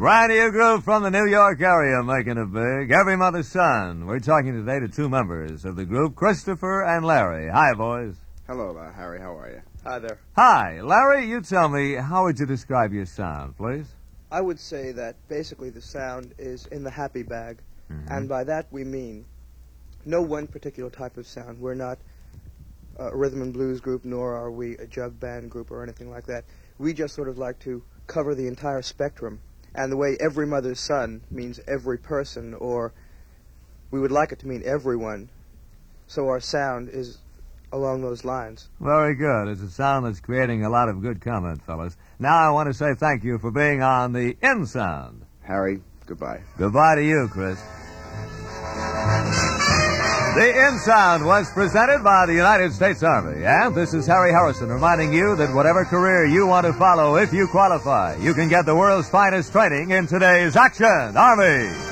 Brand new group from the New York area making it big. Every Mother's Son. We're talking today to two members of the group, Christopher and Larry. Hi, boys. Hello, Harry. How are you? Hi there. Hi. Larry, you tell me, how would you describe your sound, please? I would say that basically the sound is in the happy bag, and by that we mean no one particular type of sound. We're not a rhythm and blues group, nor are we a jug band group or anything like that. We just sort of like to cover the entire spectrum, and the way Every Mother's Son means every person, or we would like it to mean everyone, so our sound is along those lines. Very good. It's a sound that's creating a lot of good comment, fellas. Now I want to say thank you for being on the In Sound. Harry, goodbye. Goodbye to you, Chris. The In Sound was presented by the United States Army. And this is Harry Harrison reminding you that whatever career you want to follow, if you qualify, you can get the world's finest training in today's Action Army.